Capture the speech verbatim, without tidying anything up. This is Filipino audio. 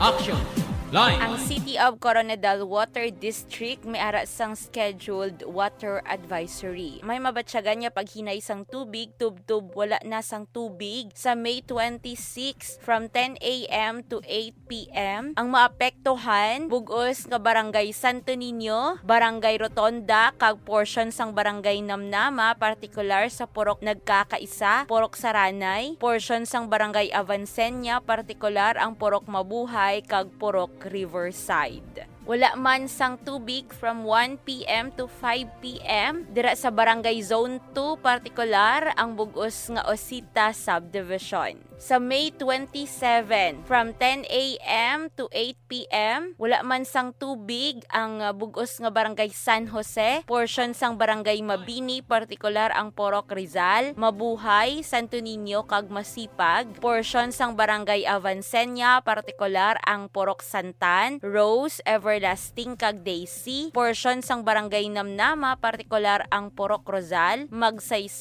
Action! Line! Ang City of Coronadal Water District may ara sang scheduled water advisory. May mabatyagan niya paghinay sang tubig, tub-tub wala na sang tubig sa May twenty-sixth from ten a m to eight p m Ang maapektuhan, bugos nga Barangay Santo Niño, Barangay Rotonda, kag portion sang Barangay Namnama, partikular sa Purok Nagkakaisa, Purok Saranay, portion sang Barangay Avancenia, partikular ang Purok Mabuhay, kag Purok Riverside. Wala man sang tubig from one p m to five p m dira sa Barangay Zone two, partikular ang bugos nga Osita Subdivision. Sa May twenty-seventh from ten a m to eight p m wala man sang tubig ang bugos nga Barangay San Jose, portion sang Barangay Mabini, partikular ang Purok Rizal, Mabuhay, Santo Niño, kag Masipag, portion sang Barangay Avancenia, partikular ang Purok Santan, Rose, Everlasting, kag Daisy, portion sang Barangay Namnama, partikular ang Purok Rosal, Magsaysay,